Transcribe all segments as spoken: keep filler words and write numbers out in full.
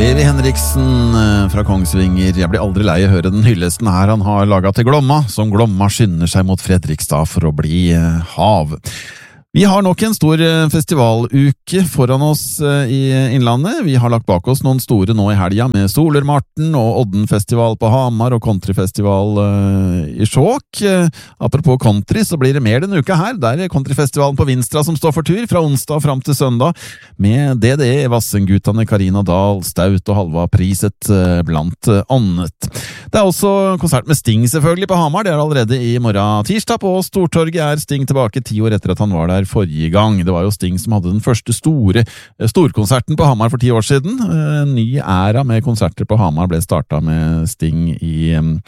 Levi Henriksen fra Kongsvinger. Jeg blir aldri lei å høre den hyllesten her han har laget til Glomma, som Glomma skynder seg mot Fredrikstad for å bli hav. Vi har nok en stor festivaluke foran oss i Innlandet. Vi har lagt bak oss noen store nå i helga med Solermarten og Odden-festival på Hamar og countryfestival i Skjåk. Apropos country, så blir det mer denne uka her. Der er countryfestivalen på Vinstra som står for tur, fra onsdag frem til søndag, med D D E, Vassendgutane, Karina Dahl, Staut og Halva Priset blant annet. Det er også konsert med Sting selvfølgelig på Hamar. Det er allerede i morgen tirsdag. På Stortorget er Sting tilbake ti år etter at han var der forrige gang. Det var jo Sting som hadde den første store storkonserten på Hamar for ti år siden. En ny æra med konserter på Hamar ble startet med Sting i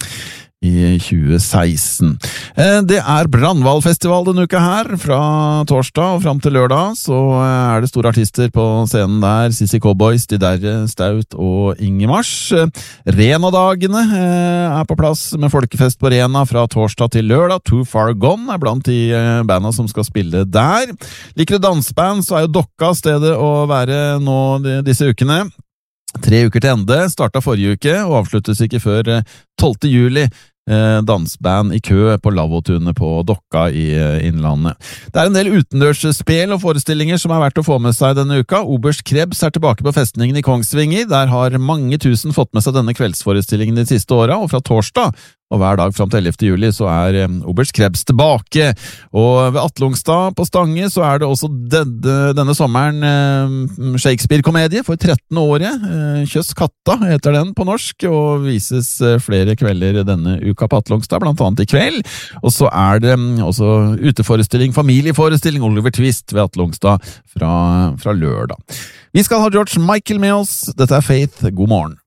i tjue seksten. Det er Brandvalfestival denne uka her, fra torsdag og frem til lørdag, så er det store artister på scenen der, Sissy Cowboys, De Derre, Staut og Ingemars. Rena-dagene er på plass med folkefest på Rena fra torsdag til lørdag. Too Far Gone er blant de bandene som skal spille der. Liker du dansband, så er jo Dokka stedet å være nå disse ukene. Tre uker til ende, startet forrige uke og avsluttes ikke før tolvte juli. Dansband i kø på Lavotunet på Dokka i Innlandet. Det er en del utendørsspill og forestillinger som er verdt å få med seg denne uka. Oberst Krebs er tilbake på festningen i Kongsvinger. Der har mange tusen fått med seg denne kveldsforestillingen de siste åra, og fra torsdag og hver dag frem til ellevte juli så er Oberst Krebs tilbake. Og ved Atlungstad på Stange så er det også denne, denne sommeren Shakespeare-komedie for trettende året. Kjøss Katta heter den på norsk, og vises flere kvelder denne uka på Atlungstad, blant annet i kveld. Og så er det også uteforestilling, familieforestilling, Oliver Twist ved Atlungstad fra, fra lørdag. Vi skal ha George Michael med oss. Dette er Faith. God morgen.